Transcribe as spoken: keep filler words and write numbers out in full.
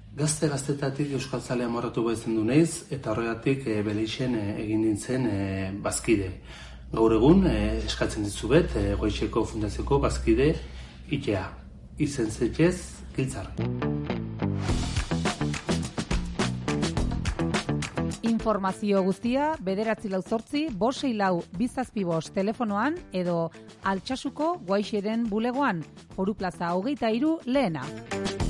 Gazte-gaztetatik euskaltzalea morratu baizen du naiz, eta horregatik e, Beleixen e, egin nintzen e, bazkide. Gaur egun e, eskatzen ditzuet e, Goizeko Fundazioko bazkide itea. Izen zetxez, giltzar. Informazio guztia bederatzi lau zortzi, bost sei lau bizazpi bost telefonoan edo Altsasuko Guaixeren bulegoan, Foru Plaza hogeita hiru lehena.